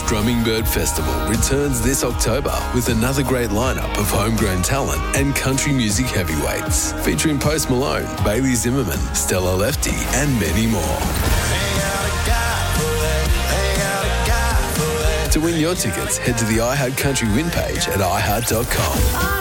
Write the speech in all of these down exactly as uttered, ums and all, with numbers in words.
Strumming Bird Festival returns this October with another great lineup of homegrown talent and country music heavyweights, featuring Post Malone, Bailey Zimmerman, Stella Lefty, and many more. To win your tickets, head to the iHeart Country win page at i heart dot com.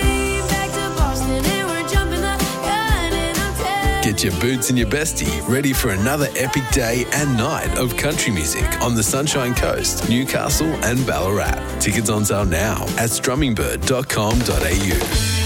Get your boots and your bestie ready for another epic day and night of country music on the Sunshine Coast, Newcastle and Ballarat. Tickets on sale now at strumming bird dot com dot a u.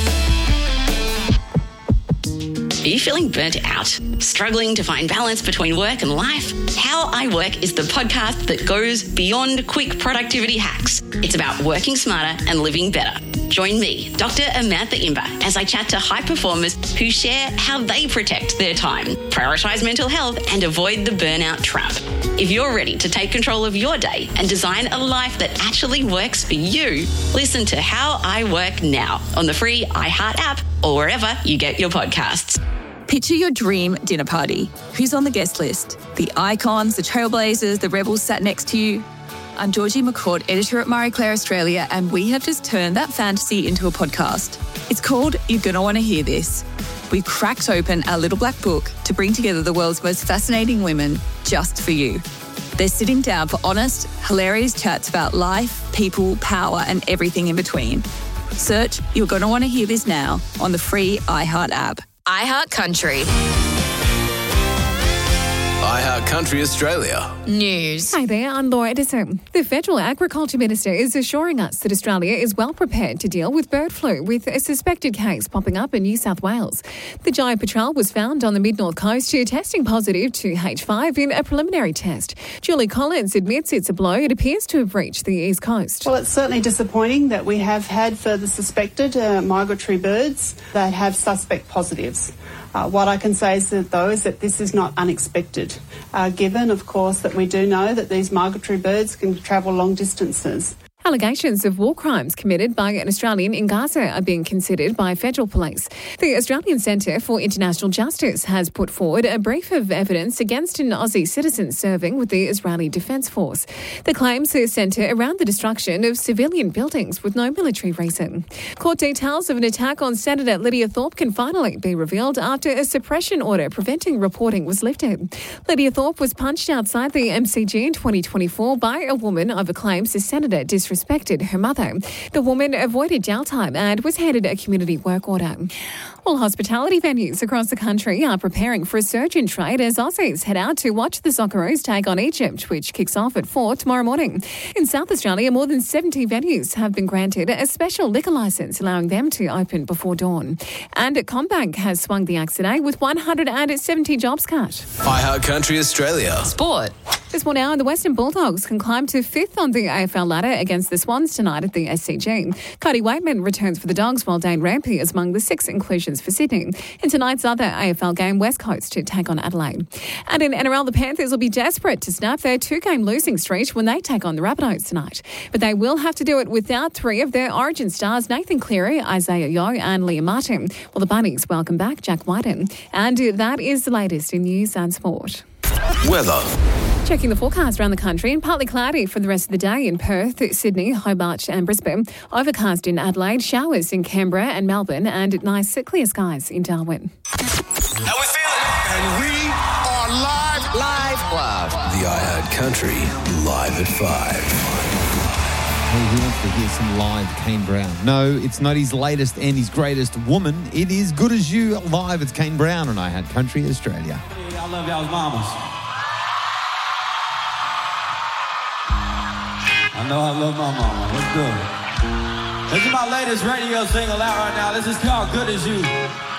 Are you feeling burnt out? Struggling to find balance between work and life? How I Work is the podcast that goes beyond quick productivity hacks. It's about working smarter and living better. Join me, Doctor Amantha Imber, as I chat to high performers who share how they protect their time, prioritise mental health and avoid the burnout trap. If you're ready to take control of your day and design a life that actually works for you, listen to How I Work now on the free iHeart app or wherever you get your podcasts. Picture your dream dinner party. Who's on the guest list? The icons, the trailblazers, the rebels sat next to you. I'm Georgie McCord, editor at Marie Claire Australia, and we have just turned that fantasy into a podcast. It's called You're Gonna Want to Hear This. We've cracked open our little black book to bring together the world's most fascinating women just for you. They're sitting down for honest, hilarious chats about life, people, power, and everything in between. Search You're Gonna Want to Hear This now on the free iHeart app. iHeart Country. iHeart Country Australia. News. Hi there, I'm Laura Edison. The Federal Agriculture Minister is assuring us that Australia is well prepared to deal with bird flu, with a suspected case popping up in New South Wales. The giant patrol was found on the mid-north coast, testing positive to H five in a preliminary test. Julie Collins admits it's a blow it appears to have reached the east coast. Well, it's certainly disappointing that we have had further suspected uh, migratory birds that have suspect positives. Uh, what I can say is that, though, is that this is not unexpected, uh, given, of course, that we do know that these migratory birds can travel long distances. Allegations of war crimes committed by an Australian in Gaza are being considered by federal police. The Australian Centre for International Justice has put forward a brief of evidence against an Aussie citizen serving with the Israeli Defence Force. The claims centre around the destruction of civilian buildings with no military reason. Court details of an attack on Senator Lydia Thorpe can finally be revealed after a suppression order preventing reporting was lifted. Lydia Thorpe was punched outside the M C G in twenty twenty-four by a woman over claims the senator disrespected respected her mother. The woman avoided jail time and was handed a community work order. All hospitality venues across the country are preparing for a surge in trade as Aussies head out to watch the Socceroos take on Egypt, which kicks off at four tomorrow morning. In South Australia, more than seventy venues have been granted a special liquor licence, allowing them to open before dawn. And CommBank has swung the axe today with one hundred seventy jobs cut. iHeart Country Australia. Sport. This one now, the Western Bulldogs can climb to fifth on the A F L ladder against the Swans tonight at the S C G. Cody Waitman returns for the Dogs, while Dane Rampy is among the six inclusions for Sydney. In tonight's other A F L game, West Coast to take on Adelaide. And in N R L, the Panthers will be desperate to snap their two-game losing streak when they take on the Rabbitohs tonight. But they will have to do it without three of their Origin stars, Nathan Cleary, Isaiah Yeo and Liam Martin. Well, the Bunnies welcome back Jack Whiten. And that is the latest in news and sport. Weather. Checking the forecast around the country, and partly cloudy for the rest of the day in Perth, Sydney, Hobart and Brisbane. Overcast in Adelaide, showers in Canberra and Melbourne, and nice clear skies in Darwin. How we feeling? And we are live, live, live. The iHeart Country, live at five. Hey, who wants to hear some live Kane Brown? No, it's not his latest and his greatest woman. It is Good As You live. It's Kane Brown on iHeart Country Australia. I love y'all's mamas. I know I love my mama. Let's do it. This is my latest radio single out right now. This is called Good As You.